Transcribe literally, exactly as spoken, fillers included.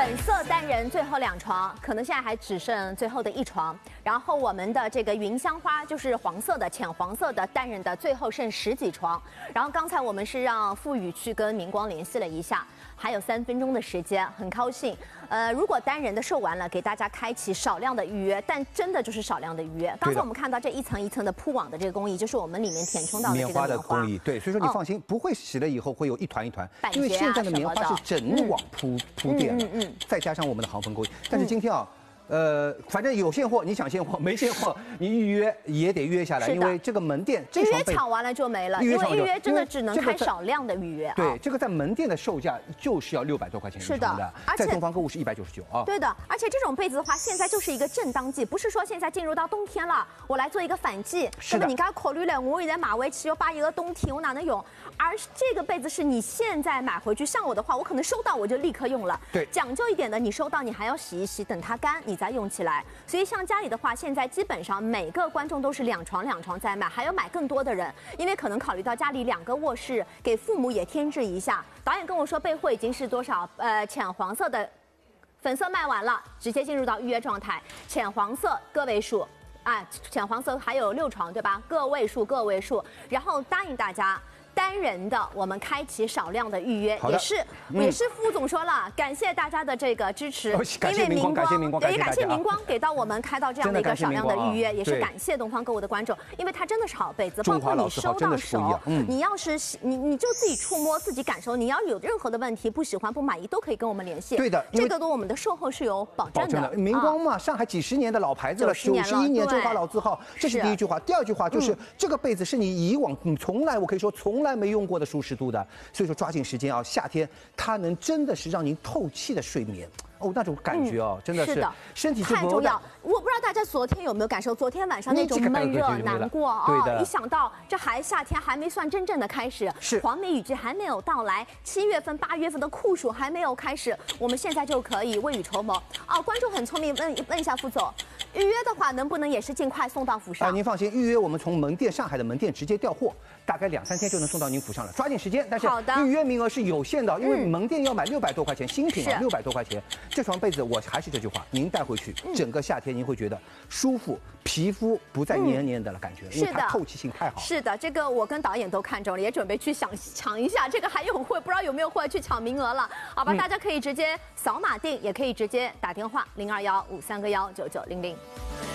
粉色单人最后两床，可能现在还只剩最后的一床。然后我们的这个云香花就是黄色的、浅黄色的单人的，最后剩十几床。然后刚才我们是让付宇去跟明光联系了一下，还有三分钟的时间，很高兴。呃，如果单人的售完了，给大家开启少量的预约，但真的就是少量的预约。刚才我们看到这一层一层的铺网的这个工艺，就是我们里面填充到的这个棉花的工艺。对，所以说你放心，不会洗了以后会有一团一团，因为现在的棉花是整网铺铺垫的，嗯，再加上我们的航缝工艺。但是今天啊。呃，反正有现货，你想现货，没现货，你预约也得约下来，因为这个门店预约抢完了就没了，因为预约真的只能开少量的预约。 对，这个在门店的售价就是要六百多块钱一床的，在东方购物是一百九十九啊。 对的，而且这种被子的话，现在就是一个正当季，不是说现在进入到冬天了，我来做一个反季，那么你刚考虑了，我现在买回去要把一个冬天我哪能用？而这个被子是你现在买回去，像我的话，我可能收到我就立刻用了。 对， 讲究一点的，你收到你还要洗一洗，等它干，你再用起来。所以像家里的话，现在基本上每个观众都是两床两床在买，还有买更多的人，因为可能考虑到家里两个卧室，给父母也添置一下。导演跟我说备货已经是多少？呃，浅黄色的，粉色卖完了，直接进入到预约状态。浅黄色个位数，啊，浅黄色还有六床对吧？个位数个位数，然后答应大家。单人的，我们开启少量的预约，也是、嗯、也是副总说了，感谢大家的这个支持， 哦、因为明光， 也感谢明光给到我们开到这样的一个少量的预约，也是感谢东方购物的观众，因为它真的是好被子，包括你收到手，嗯、你要是你你就自己触摸自己感受，你要有任何的问题不喜欢不满意都可以跟我们联系， 对的， 这个对我们的售后是有保证的。 保证的明光嘛，啊、上海几十年的老牌子了，九十一年中华老字号，这是第一句话，第二句话就是、嗯、这个被子是你以往你从来我可以说从来没用过的舒。适度的，所以说抓紧时间啊！夏天它能真的是让您透气的睡眠哦，那种感觉哦，嗯、真的是身体太重要。我不知道大家昨天有没有感受，昨天晚上那种闷热难过哦，一想到这还夏天还没算真正的开始， 是黄梅雨季还没有到来，七月份、八月份的酷暑还没有开始，我们现在就可以未雨绸缪哦。观众很聪明，问问一下副总，预约的话能不能也是尽快送到府上？ 啊，您放心，预约我们从门店上海的门店直接调货。大概两三天就能送到您府上了，抓紧时间。但是预约名额是有限的，因为门店要买六百多块钱，新品啊六百多块钱。这床被子我还是这句话，您带回去，整个夏天您会觉得舒服，皮肤不再黏黏的了，感觉，因为它透气性太好。 是的，这个我跟导演都看中了，也准备去想抢一下。这个还有会，不知道有没有会去抢名额了？好吧，大家可以直接扫码订，也可以直接打电话零二幺五三个幺九九零零。